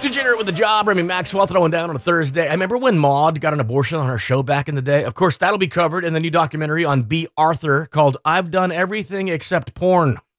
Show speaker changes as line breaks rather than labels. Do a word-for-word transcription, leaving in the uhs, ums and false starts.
Degenerate with the Job, Remy Maxwell throwing down on a Thursday. I remember when Maude got an abortion on her show back in the day. Of course, that'll be covered in the new documentary on B. Arthur called I've Done Everything Except Porn.